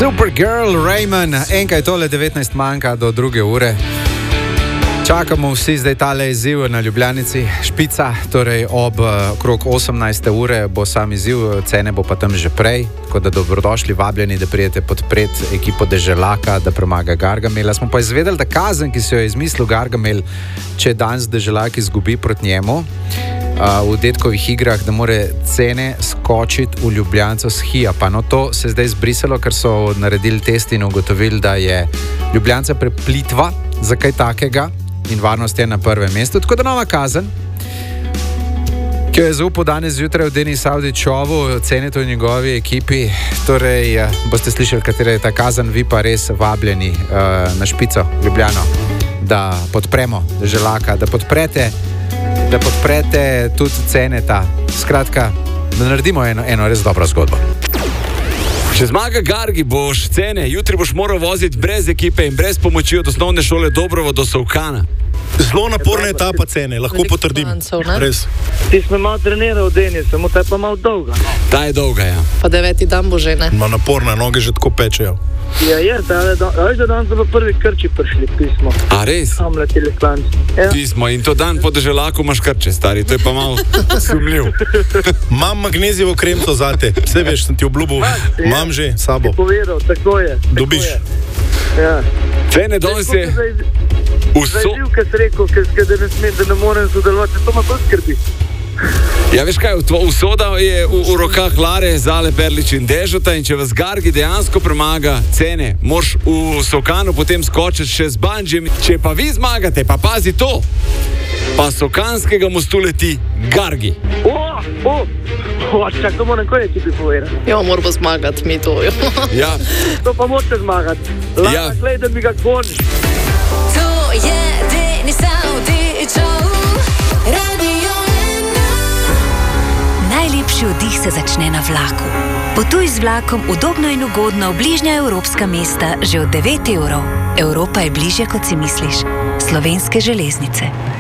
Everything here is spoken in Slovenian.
Supergirl, Raymond, enkaj tole 19 manjka do 2. ure. Čakamo vsi zdaj tale izziv na Ljubljanici, Špica, torej ob okrog 18. ure bo sam izziv, cene bo pa tam že prej, tako da dobrodošli, vabljeni, da prijete podpreti ekipo Deželaka, da premaga Gargamela. Smo pa izvedeli, da kazen, ki se jo je izmislil Gargamel, če danes Deželak izgubi proti njemu v detkovih igrah, da more cene skočiti v Ljubljanco s Hijapa. No, to se je zdaj zbrisalo, ker so naredili test in ugotovili, da je Ljubljanca preplitva za kaj takega in varnost je na prvem mestu. Tako da nova kazen, ki jo je zaupal danes zjutraj v Denis Avdićovu, cenite v njegovi ekipi. Torej, boste slišali, katera je ta kazen, vi pa res vabljeni na Špico, Ljubljano, da podpremo Deželaka, da podprete tudi ceneta. Skratka, da naredimo eno res dobro zgodbo. Če zmaga Gargi, boš cene, jutri boš moral voziti brez ekipe in brez pomoči od osnovne šole Dobrovo do Solkana. Zelo naporna etapa cene, lahko potrdim. Res. Ti smo malo trenirali v Deni, samo ta je pa malo dolga. Ta je dolga, ja. Pa 9. dan bo že, ne? Ma naporna, noge že tako pečejo. Ja, veš, da danes so pa prvi krči prišli, pismo. A res? Tam leteli klanci. Ja. Pismo in to dan po Deželaku imaš krče, stari, to je pa malo sumljiv. Imam magnezijevo kremco zate, vse veš, sem ti obljubil, imam že sabo. Povedal, tako je. Dobiš. Ja. Cene danes je... Zajiv, kaj si rekel, da ne morem sodelovati, to me tudi skrbi. Ja, veš kaj, usoda je v rokah Lare, Zale, Perlič in Dežota in če vas Gargi dejansko premaga cene, moraš v Solkanu potem skočiti še z bandžem. Če pa vi zmagate, pa pazi to, pa Solkanskega mostu leti Gargi. Čak, to moram kaj ekipi povedati. Jo, moramo zmagati, mi to. Ja. To pa morate zmagati. Lana, klej, da mi ga goniš. To je Denis Avdićov, Radio 1. Najlepši oddih se začne na vlaku. Potuj z vlakom udobno in ugodno v bližnja evropska mesta že od 9 €. Evropa je bližje, kot si misliš. Slovenske železnice.